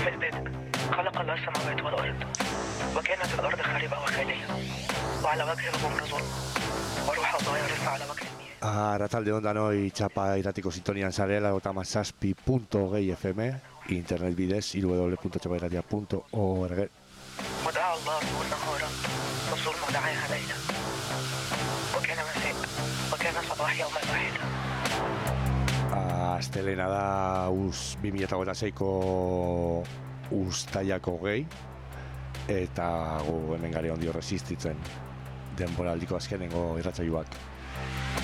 البدء خلق الله السماوات والأرض وكانت الأرض خاربة وخالية وعلى وجهها غمر ظلم وروح الله يرف على وجه المياه. Arratsalde on danoi txapa iratiko sintonian zarela /6.2 FM internet bidez www.txapairatia.org. ودعا الله النور نهارا والظلمة دعاها ليلا وكان مساء وكان صباح يوم واحد. Astelena da 2006ko uztailako 20 eta gu hemen gari ondio resistitzen denboraldiko azkenengo irratzailuak.